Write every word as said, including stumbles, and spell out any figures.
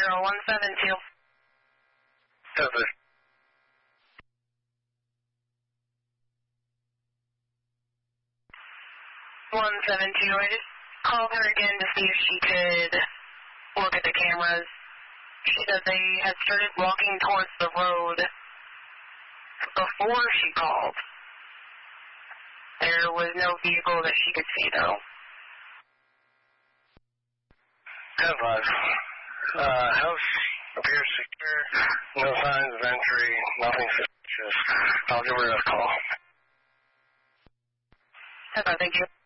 zero one seven two. Over. one seven two, I just called her again to see if she could look at the cameras. She said they had started walking towards the road before she called. There was no vehicle that she could see, though. ten five. Uh, house appears secure. No signs of entry. Nothing suspicious. I'll give her a call. ten five, thank you.